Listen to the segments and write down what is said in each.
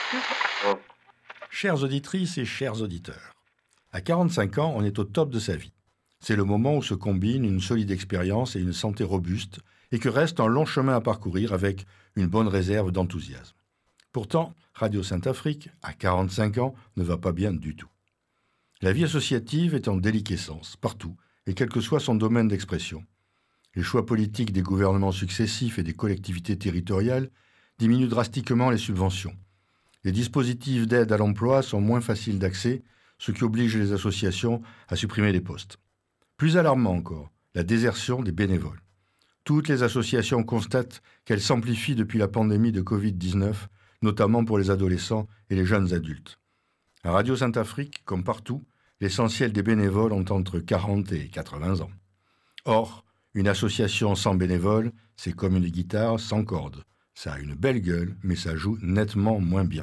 Chères auditrices et chers auditeurs, à 45 ans, on est au top de sa vie. C'est le moment où se combinent une solide expérience et une santé robuste et que reste un long chemin à parcourir avec une bonne réserve d'enthousiasme. Pourtant, Radio Sainte-Afrique, à 45 ans, ne va pas bien du tout. La vie associative est en déliquescence, partout, et quel que soit son domaine d'expression. Les choix politiques des gouvernements successifs et des collectivités territoriales diminuent drastiquement les subventions. Les dispositifs d'aide à l'emploi sont moins faciles d'accès, ce qui oblige les associations à supprimer des postes. Plus alarmant encore, la désertion des bénévoles. Toutes les associations constatent qu'elle s'amplifie depuis la pandémie de Covid-19, notamment pour les adolescents et les jeunes adultes. À Radio Sainte-Afrique, comme partout, l'essentiel des bénévoles ont entre 40 et 80 ans. Or, une association sans bénévoles, c'est comme une guitare sans cordes. Ça a une belle gueule, mais ça joue nettement moins bien.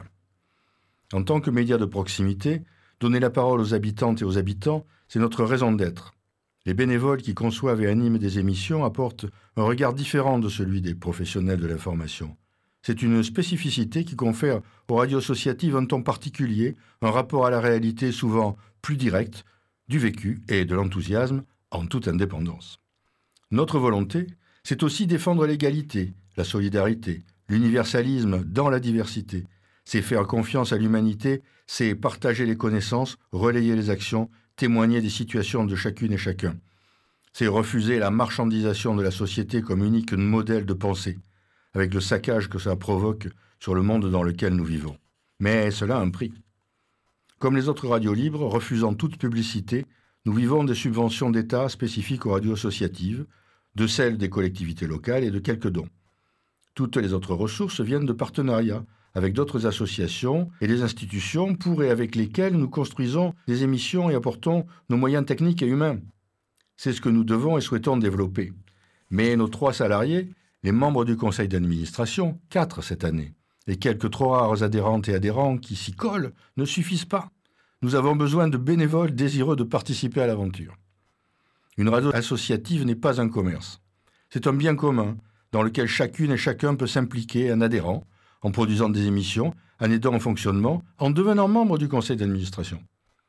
En tant que média de proximité, donner la parole aux habitantes et aux habitants, c'est notre raison d'être. Les bénévoles qui conçoivent et animent des émissions apportent un regard différent de celui des professionnels de l'information. C'est une spécificité qui confère aux radios associatives un ton particulier, un rapport à la réalité souvent plus direct, du vécu et de l'enthousiasme en toute indépendance. Notre volonté, c'est aussi défendre l'égalité, la solidarité, l'universalisme dans la diversité. C'est faire confiance à l'humanité, c'est partager les connaissances, relayer les actions, témoigner des situations de chacune et chacun. C'est refuser la marchandisation de la société comme unique modèle de pensée, avec le saccage que cela provoque sur le monde dans lequel nous vivons. Mais cela a un prix. Comme les autres radios libres, refusant toute publicité, nous vivons des subventions d'État spécifiques aux radios associatives, de celles des collectivités locales et de quelques dons. Toutes les autres ressources viennent de partenariats avec d'autres associations et des institutions pour et avec lesquelles nous construisons des émissions et apportons nos moyens techniques et humains. C'est ce que nous devons et souhaitons développer. Mais nos 3 salariés, les membres du conseil d'administration, 4 cette année, et quelques trop rares adhérentes et adhérents qui s'y collent, ne suffisent pas. Nous avons besoin de bénévoles désireux de participer à l'aventure. Une radio associative n'est pas un commerce. C'est un bien commun dans lequel chacune et chacun peut s'impliquer en adhérant, en produisant des émissions, en aidant au fonctionnement, en devenant membre du conseil d'administration.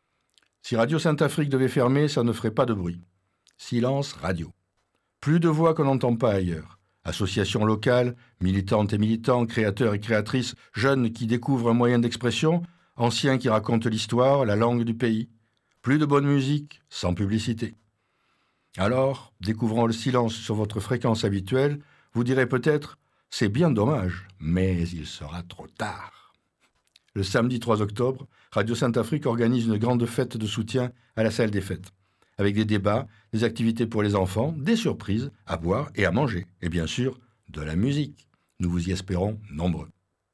Si Radio Sainte-Afrique devait fermer, ça ne ferait pas de bruit. Silence radio. Plus de voix qu'on n'entend pas ailleurs. Associations locales, militantes et militants, créateurs et créatrices, jeunes qui découvrent un moyen d'expression, anciens qui racontent l'histoire, la langue du pays. Plus de bonne musique, sans publicité. Alors, découvrant le silence sur votre fréquence habituelle, vous direz peut-être « c'est bien dommage, mais il sera trop tard ». Le samedi 3 octobre, Radio Sainte-Afrique organise une grande fête de soutien à la salle des fêtes, avec des débats, des activités pour les enfants, des surprises, à boire et à manger, et bien sûr, de la musique. Nous vous y espérons nombreux.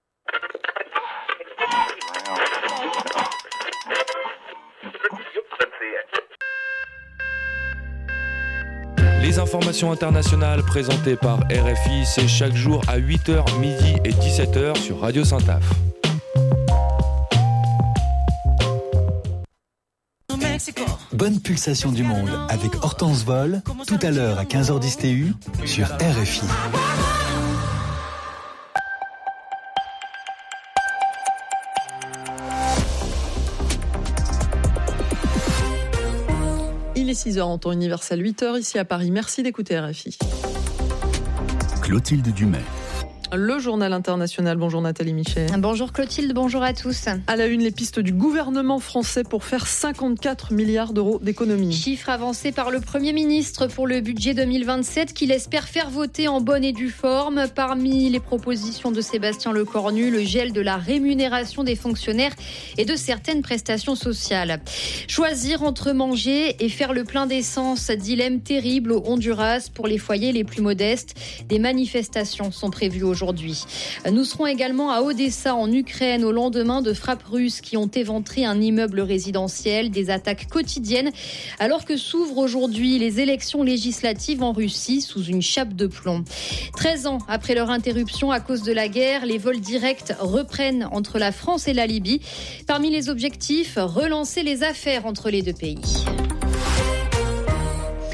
Les informations internationales présentées par RFI, c'est chaque jour à 8h, midi et 17h sur Radio Sainte-Af. Bonne pulsation du monde avec Hortense Vol, tout à l'heure à 15h10 TU sur RFI. Il est 6h en temps universel, 8h ici à Paris. Merci d'écouter RFI. Clotilde Dumais. Le journal international. Bonjour Nathalie Michet. Bonjour Clotilde, bonjour à tous. À la une, les pistes du gouvernement français pour faire 54 milliards d'euros d'économies. Chiffre avancé par le Premier ministre pour le budget 2027 qu'il espère faire voter en bonne et due forme. Parmi les propositions de Sébastien Lecornu, le gel de la rémunération des fonctionnaires et de certaines prestations sociales. Choisir entre manger et faire le plein d'essence, dilemme terrible au Honduras pour les foyers les plus modestes. Des manifestations sont prévues aujourd'hui. Nous serons également à Odessa, en Ukraine, au lendemain de frappes russes qui ont éventré un immeuble résidentiel, des attaques quotidiennes, alors que s'ouvrent aujourd'hui les élections législatives en Russie sous une chape de plomb. 13 ans après leur interruption à cause de la guerre, les vols directs reprennent entre la France et la Libye. Parmi les objectifs, relancer les affaires entre les deux pays.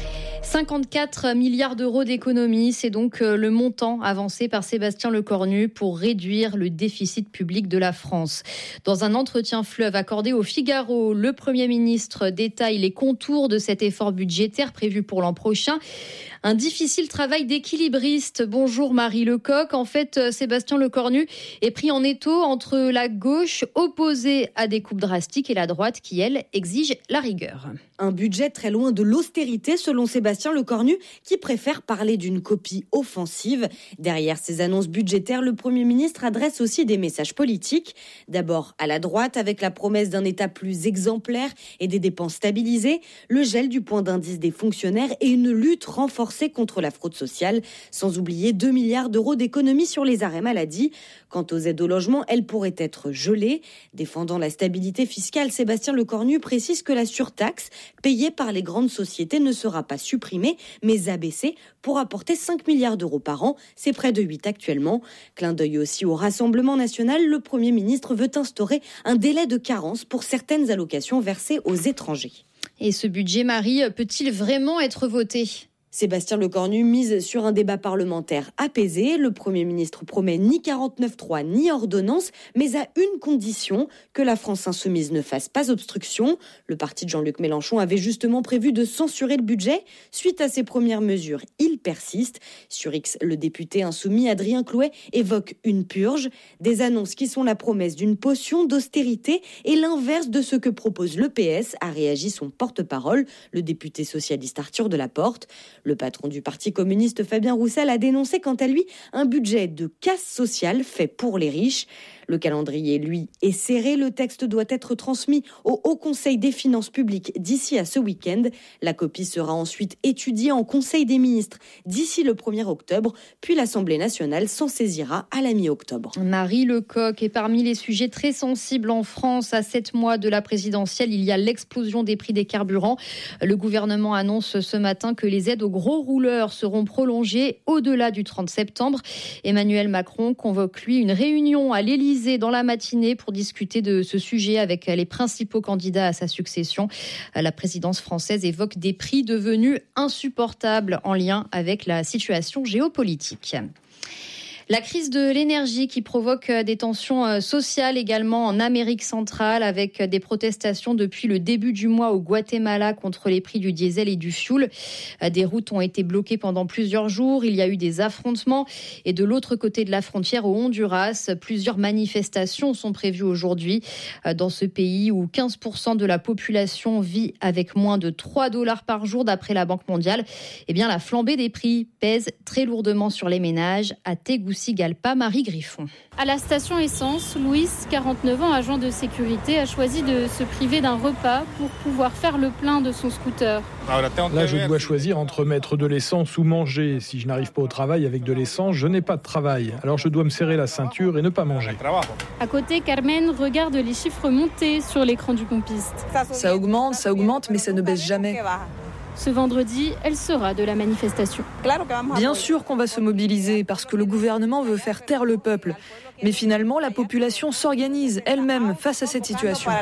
54 milliards d'euros d'économies, c'est donc le montant avancé par Sébastien Lecornu pour réduire le déficit public de la France. Dans un entretien fleuve accordé au Figaro, le Premier ministre détaille les contours de cet effort budgétaire prévu pour l'an prochain. Un difficile travail d'équilibriste. Bonjour Marie Lecoq. En fait, Sébastien Lecornu est pris en étau entre la gauche opposée à des coupes drastiques et la droite qui, elle, exige la rigueur. Un budget très loin de l'austérité selon Sébastien Lecornu qui préfère parler d'une copie offensive. Derrière ces annonces budgétaires, le Premier ministre adresse aussi des messages politiques. D'abord à la droite avec la promesse d'un État plus exemplaire et des dépenses stabilisées, le gel du point d'indice des fonctionnaires et une lutte renforcée contre la fraude sociale, sans oublier 2 milliards d'euros d'économies sur les arrêts maladie. Quant aux aides au logement, elles pourraient être gelées. Défendant la stabilité fiscale, Sébastien Lecornu précise que la surtaxe payée par les grandes sociétés ne sera pas supprimée, mais abaissée pour apporter 5 milliards d'euros par an. C'est près de 8 actuellement. Clin d'œil aussi au Rassemblement national, le Premier ministre veut instaurer un délai de carence pour certaines allocations versées aux étrangers. Et ce budget, Marie, peut-il vraiment être voté ? Sébastien Lecornu mise sur un débat parlementaire apaisé. Le Premier ministre promet ni 49.3 ni ordonnance, mais à une condition, que la France insoumise ne fasse pas obstruction. Le parti de Jean-Luc Mélenchon avait justement prévu de censurer le budget. Suite à ces premières mesures, il persiste. Sur X, le député insoumis Adrien Clouet évoque une purge, des annonces qui sont la promesse d'une potion d'austérité et l'inverse de ce que propose le PS, a réagi son porte-parole, le député socialiste Arthur Delaporte. Le patron du Parti communiste Fabien Roussel a dénoncé quant à lui un budget de casse sociale fait pour les riches. Le calendrier, lui, est serré. Le texte doit être transmis au Haut Conseil des finances publiques d'ici à ce week-end. La copie sera ensuite étudiée en Conseil des ministres d'ici le 1er octobre, puis l'Assemblée nationale s'en saisira à la mi-octobre. Marie Lecoq, et parmi les sujets très sensibles en France, à 7 mois de la présidentielle, il y a l'explosion des prix des carburants. Le gouvernement annonce ce matin que les aides aux gros rouleurs seront prolongées au-delà du 30 septembre. Emmanuel Macron convoque, lui, une réunion à l'Élysée dans la matinée pour discuter de ce sujet avec les principaux candidats à sa succession. La présidence française évoque des prix devenus insupportables en lien avec la situation géopolitique. La crise de l'énergie qui provoque des tensions sociales également en Amérique centrale avec des protestations depuis le début du mois au Guatemala contre les prix du diesel et du fioul. Des routes ont été bloquées pendant plusieurs jours. Il y a eu des affrontements et de l'autre côté de la frontière au Honduras, plusieurs manifestations sont prévues aujourd'hui dans ce pays où 15% de la population vit avec moins de $3 par jour d'après la Banque mondiale. Eh bien, la flambée des prix pèse très lourdement sur les ménages. À Tegucigalpa, Marie Griffon. À la station essence, Louis, 49 ans, agent de sécurité, a choisi de se priver d'un repas pour pouvoir faire le plein de son scooter. Là, je dois choisir entre mettre de l'essence ou manger. Si je n'arrive pas au travail avec de l'essence, je n'ai pas de travail. Alors je dois me serrer la ceinture et ne pas manger. À côté, Carmen regarde les chiffres monter sur l'écran du pompiste. Ça augmente, mais ça ne baisse jamais. Ce vendredi, elle sera de la manifestation. Bien sûr qu'on va se mobiliser parce que le gouvernement veut faire taire le peuple. Mais finalement, la population s'organise elle-même face à cette situation.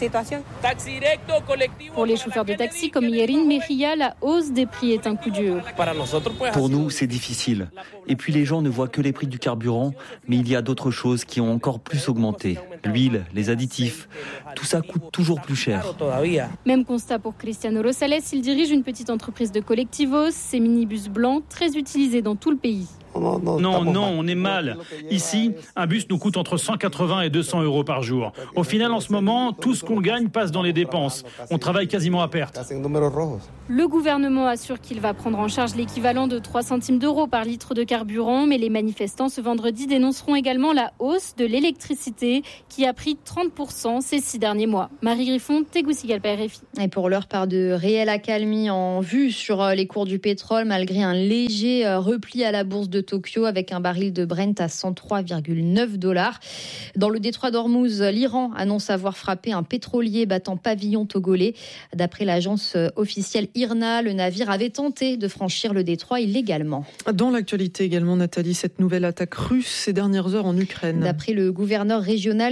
Pour les chauffeurs de taxi comme Yerin Mejia, la hausse des prix est un coup dur. Pour nous, c'est difficile. Et puis les gens ne voient que les prix du carburant, mais il y a d'autres choses qui ont encore plus augmenté. L'huile, les additifs, tout ça coûte toujours plus cher. Même constat pour Cristiano Rosales, il dirige une petite entreprise de collectivos, ces minibus blancs très utilisés dans tout le pays. Non, on est mal. Ici, un bus nous coûte entre 180 et 200 euros par jour. Au final, en ce moment, tout ce qu'on gagne passe dans les dépenses. On travaille quasiment à perte. Le gouvernement assure qu'il va prendre en charge l'équivalent de 3 centimes d'euros par litre de carburant, mais les manifestants ce vendredi dénonceront également la hausse de l'électricité qui a pris 30% ces 6 derniers mois. Marie Griffon, Tegucigalpa, RFI. Et pour l'heure, pas de réelle accalmie en vue sur les cours du pétrole, malgré un léger repli à la bourse de Tokyo avec un baril de Brent à $103,9. Dans le détroit d'Ormuz, l'Iran annonce avoir frappé un pétrolier battant pavillon togolais. D'après l'agence officielle IRNA, le navire avait tenté de franchir le détroit illégalement. Dans l'actualité également, Nathalie, cette nouvelle attaque russe ces dernières heures en Ukraine. D'après le gouverneur régional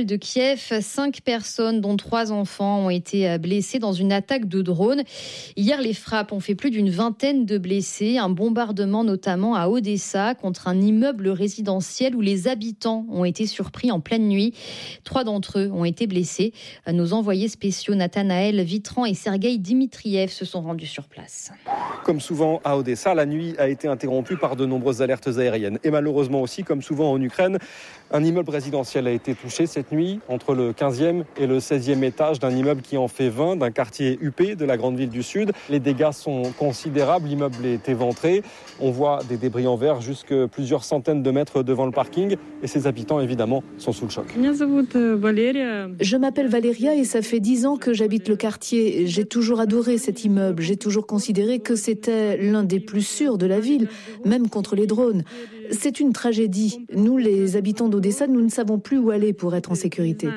de Kiev, 5 personnes, dont 3 enfants, ont été blessées dans une attaque de drone. Hier, les frappes ont fait plus d'une vingtaine de blessés. Un bombardement notamment à Odessa contre un immeuble résidentiel où les habitants ont été surpris en pleine nuit. 3 d'entre eux ont été blessés. Nos envoyés spéciaux Nathanaël Vitran et Sergueï Dimitriev se sont rendus sur place. Comme souvent à Odessa, la nuit a été interrompue par de nombreuses alertes aériennes. Et malheureusement aussi, comme souvent en Ukraine, un immeuble résidentiel a été touché cette nuit entre le 15e et le 16e étage d'un immeuble qui en fait 20, d'un quartier huppé de la grande ville du Sud. Les dégâts sont considérables, l'immeuble est éventré. On voit des débris en verre jusque plusieurs centaines de mètres devant le parking. Et ses habitants, évidemment, sont sous le choc. Je m'appelle Valéria et ça fait 10 ans que j'habite le quartier. J'ai toujours adoré cet immeuble. J'ai toujours considéré que c'était l'un des plus sûrs de la ville, même contre les drones. C'est une tragédie. Nous, les habitants d'Odessa, nous ne savons plus où aller pour être en sécurité.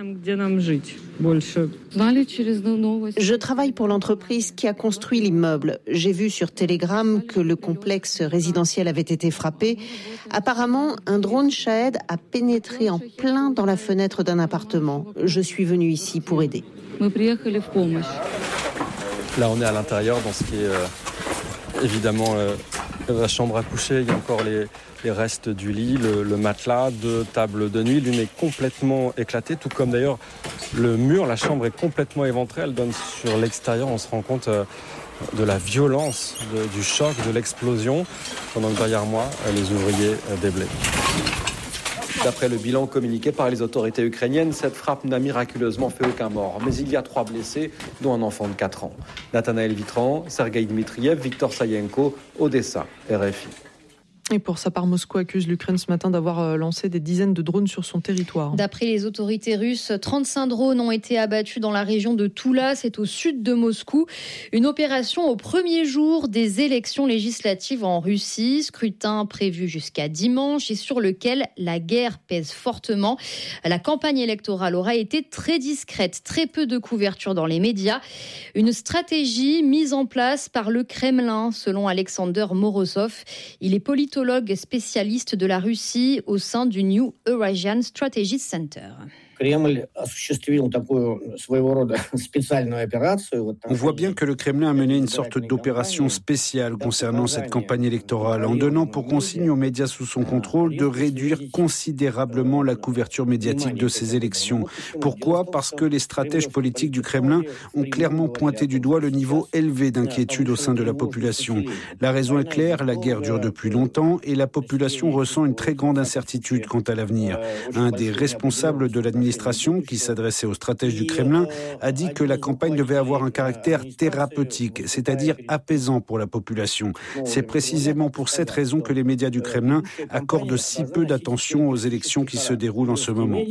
Je travaille pour l'entreprise qui a construit l'immeuble. J'ai vu sur Telegram que le complexe résidentiel avait été frappé. Apparemment, un drone Shahed a pénétré en plein dans la fenêtre d'un appartement. Je suis venue ici pour aider. Là, on est à l'intérieur dans ce qui est évidemment la chambre à coucher. Il y a encore les restes du lit, le matelas, 2 tables de nuit. L'une est complètement éclatée, tout comme d'ailleurs le mur. La chambre est complètement éventrée. Elle donne sur l'extérieur. On se rend compte de la violence, du choc, de l'explosion. Pendant que derrière moi, les ouvriers déblayent. D'après le bilan communiqué par les autorités ukrainiennes, cette frappe n'a miraculeusement fait aucun mort. Mais il y a 3 blessés, dont un enfant de 4 ans. Nathanaël Vitran, Sergueï Dmitriev, Victor Sayenko, Odessa, RFI. Et pour sa part, Moscou accuse l'Ukraine ce matin d'avoir lancé des dizaines de drones sur son territoire. D'après les autorités russes, 35 drones ont été abattus dans la région de Toula, c'est au sud de Moscou. Une opération au premier jour des élections législatives en Russie. Scrutin prévu jusqu'à dimanche et sur lequel la guerre pèse fortement. La campagne électorale aura été très discrète, très peu de couverture dans les médias. Une stratégie mise en place par le Kremlin, selon Alexander Morozov. Il est politologue spécialiste de la Russie au sein du New Eurasian Strategy Center. On voit bien que le Kremlin a mené une sorte d'opération spéciale concernant cette campagne électorale, en donnant pour consigne aux médias sous son contrôle de réduire considérablement la couverture médiatique de ces élections. Pourquoi ? Parce que les stratèges politiques du Kremlin ont clairement pointé du doigt le niveau élevé d'inquiétude au sein de la population. La raison est claire, la guerre dure depuis longtemps et la population ressent une très grande incertitude quant à l'avenir. Un des responsables de l'administration qui s'adressait aux stratèges du Kremlin a dit que la campagne devait avoir un caractère thérapeutique, c'est-à-dire apaisant pour la population. C'est précisément pour cette raison que les médias du Kremlin accordent si peu d'attention aux élections qui se déroulent en ce moment.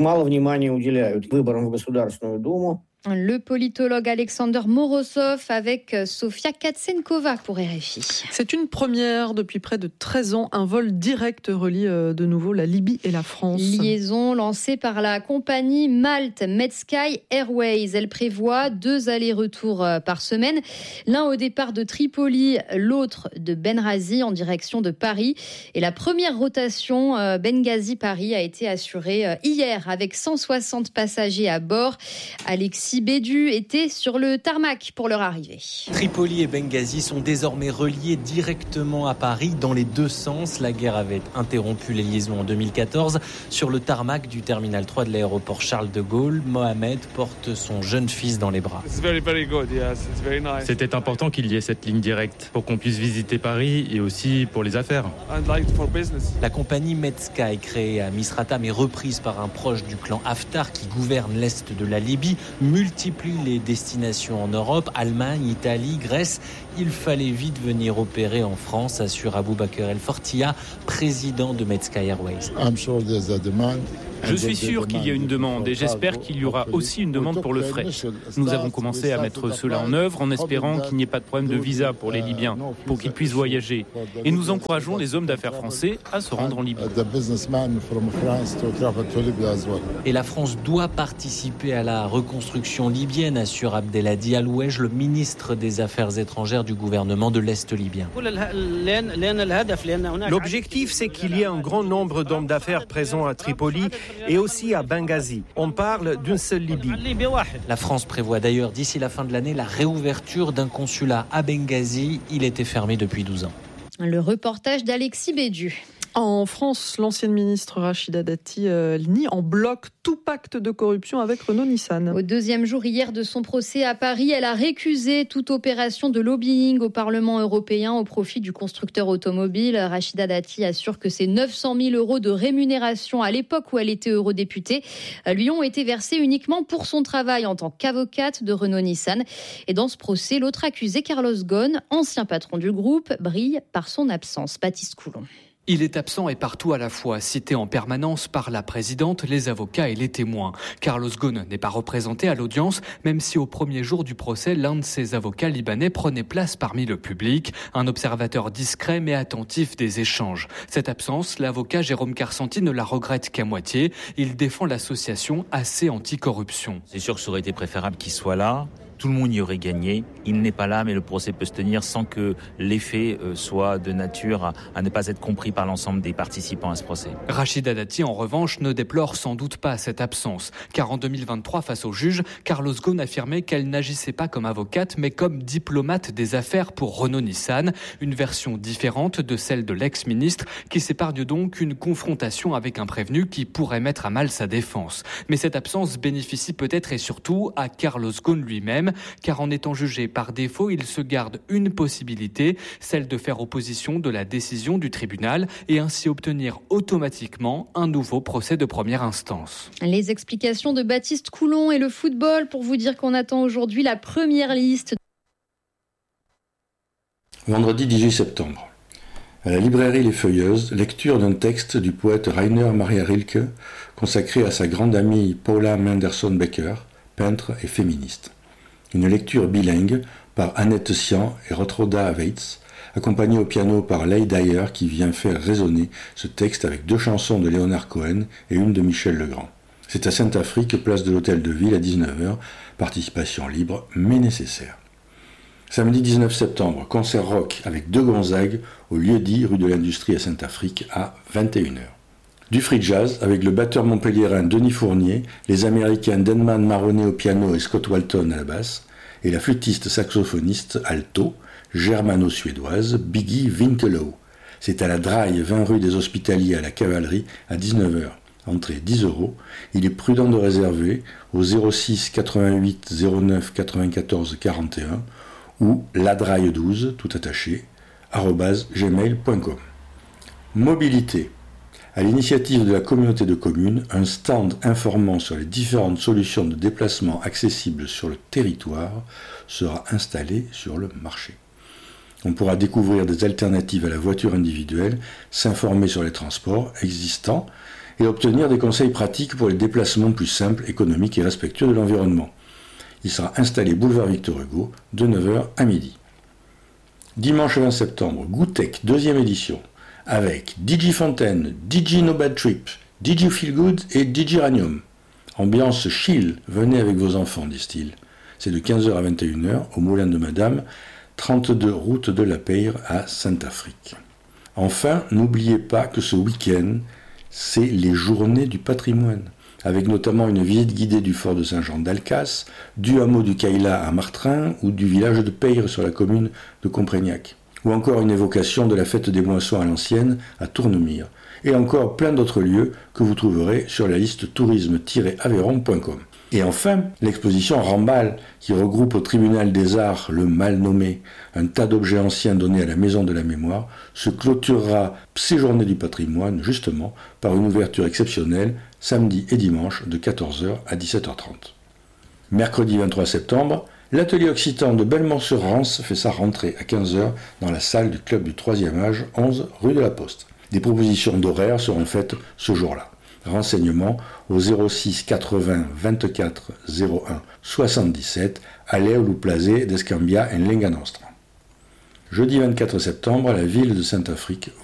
Le politologue Alexander Morozov avec Sofia Katsenkova pour RFI. C'est une première depuis près de 13 ans. Un vol direct relie de nouveau la Libye et la France. Liaison lancée par la compagnie Malte Medsky Airways. Elle prévoit 2 allers-retours par semaine. L'un au départ de Tripoli, l'autre de Benghazi en direction de Paris. Et la première rotation Benghazi-Paris a été assurée hier avec 160 passagers à bord. Alexis Bédu était sur le tarmac pour leur arrivée. Tripoli et Benghazi sont désormais reliés directement à Paris dans les 2 sens. La guerre avait interrompu les liaisons en 2014. Sur le tarmac du terminal 3 de l'aéroport Charles de Gaulle, Mohamed porte son jeune fils dans les bras. C'était important qu'il y ait cette ligne directe pour qu'on puisse visiter Paris et aussi pour les affaires. La compagnie Medsky, créée à Misrata mais reprise par un proche du clan Haftar qui gouverne l'est de la Libye, multiplie les destinations en Europe, Allemagne, Italie, Grèce. Il fallait vite venir opérer en France, assure Aboubaker El Fortia, président de Medsky Airways. Je suis sûr qu'il y a une demande et j'espère qu'il y aura aussi une demande pour le fret. Nous avons commencé à mettre cela en œuvre en espérant qu'il n'y ait pas de problème de visa pour les Libyens, pour qu'ils puissent voyager. Et nous encourageons les hommes d'affaires français à se rendre en Libye. Et la France doit participer à la reconstruction libyenne, assure Abdelhadi Alouej, le ministre des Affaires étrangères du gouvernement de l'Est libyen. L'objectif, c'est qu'il y ait un grand nombre d'hommes d'affaires présents à Tripoli et aussi à Benghazi. On parle d'une seule Libye. La France prévoit d'ailleurs d'ici la fin de l'année la réouverture d'un consulat à Benghazi. Il était fermé depuis 12 ans. Le reportage d'Alexis Bédu. En France, l'ancienne ministre Rachida Dati nie en bloc tout pacte de corruption avec Renault-Nissan. Au deuxième jour hier de son procès à Paris, elle a récusé toute opération de lobbying au Parlement européen au profit du constructeur automobile. Rachida Dati assure que ces 900 000 € de rémunération à l'époque où elle était eurodéputée lui ont été versés uniquement pour son travail en tant qu'avocate de Renault-Nissan. Et dans ce procès, l'autre accusé, Carlos Ghosn, ancien patron du groupe, brille par son absence. Baptiste Coulon. Il est absent et partout à la fois, cité en permanence par la présidente, les avocats et les témoins. Carlos Ghosn n'est pas représenté à l'audience, même si au premier jour du procès, l'un de ses avocats libanais prenait place parmi le public, un observateur discret mais attentif des échanges. Cette absence, l'avocat Jérôme Karsanti ne la regrette qu'à moitié. Il défend l'association AC Anticorruption. C'est sûr que ça aurait été préférable qu'il soit là. Tout le monde y aurait gagné. Il n'est pas là, mais le procès peut se tenir sans que l'effet soit de nature à ne pas être compris par l'ensemble des participants à ce procès. Rachida Dati, en revanche, ne déplore sans doute pas cette absence. Car en 2023, face au juge, Carlos Ghosn affirmait qu'elle n'agissait pas comme avocate, mais comme diplomate des affaires pour Renault-Nissan. Une version différente de celle de l'ex-ministre, qui s'épargne donc une confrontation avec un prévenu qui pourrait mettre à mal sa défense. Mais cette absence bénéficie peut-être et surtout à Carlos Ghosn lui-même, car en étant jugé par défaut, il se garde une possibilité, celle de faire opposition de la décision du tribunal et ainsi obtenir automatiquement un nouveau procès de première instance. Les explications de Baptiste Coulon et le football pour vous dire qu'on attend aujourd'hui la première liste. Vendredi 18 septembre. À la librairie Les Feuilleuses, lecture d'un texte du poète Rainer Maria Rilke consacré à sa grande amie Paula Manderson-Becker, peintre et féministe. Une lecture bilingue par Annette Sian et Rotroda Weitz, accompagnée au piano par Leigh Dyer qui vient faire résonner ce texte avec 2 chansons de Léonard Cohen et une de Michel Legrand. C'est à Sainte-Afrique, place de l'Hôtel de Ville à 19h, participation libre mais nécessaire. Samedi 19 septembre, concert rock avec De Gonzague au lieu-dit rue de l'Industrie à Sainte-Afrique à 21h. Du free jazz avec le batteur montpelliérain Denis Fournier, les Américains Denman Maroney au piano et Scott Walton à la basse, et la flûtiste saxophoniste alto, germano-suédoise Biggie Wintelow. C'est à la Draille, 20 rue des Hospitaliers à la Cavalerie à 19h. Entrée 10 €. Il est prudent de réserver au 06 88 09 94 41 ou ladraille12, tout attaché, @gmail.com. Mobilité. À l'initiative de la communauté de communes, un stand informant sur les différentes solutions de déplacement accessibles sur le territoire sera installé sur le marché. On pourra découvrir des alternatives à la voiture individuelle, s'informer sur les transports existants et obtenir des conseils pratiques pour les déplacements plus simples, économiques et respectueux de l'environnement. Il sera installé boulevard Victor Hugo de 9h à midi. Dimanche 20 septembre, Goutech, 2e édition. Avec DJ Fontaine, DJ No Bad Trip, DJ Feel Good et DJ Ranium. Ambiance chill, venez avec vos enfants, disent-ils. C'est de 15h à 21h au Moulin de Madame, 32 route de la Peyre à Sainte-Afrique. Enfin, n'oubliez pas que ce week-end, c'est les Journées du patrimoine, avec notamment une visite guidée du fort de Saint-Jean d'Alcasse, du hameau du Caïla à Martrin ou du village de Peyre sur la commune de Comprégnac. Ou encore une évocation de la fête des moissons à l'ancienne à Tournemire, et encore plein d'autres lieux que vous trouverez sur la liste tourisme-aveyron.com. Et enfin, l'exposition Rambal, qui regroupe au Tribunal des Arts le mal nommé, un tas d'objets anciens donnés à la Maison de la Mémoire, se clôturera ces Journées du patrimoine, justement, par une ouverture exceptionnelle, samedi et dimanche, de 14h à 17h30. Mercredi 23 septembre, l'atelier occitan de Belmont-sur-Rance fait sa rentrée à 15h dans la salle du club du 3e âge, 11 rue de la Poste. Des propositions d'horaires seront faites ce jour-là. Renseignements au 06 80 24 01 77 à l'Eulu Plazé d'Escambia en Lenga Nostra. Jeudi 24 septembre, à la ville de Sainte-Afrique,